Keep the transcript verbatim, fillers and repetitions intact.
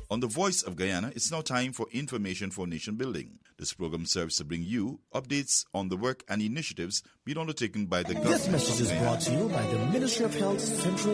On the Voice of Guyana, it's now time for Information for Nation Building. This program serves to bring you updates on the work and initiatives being undertaken by the government. This message is brought to you by the Ministry of Health Central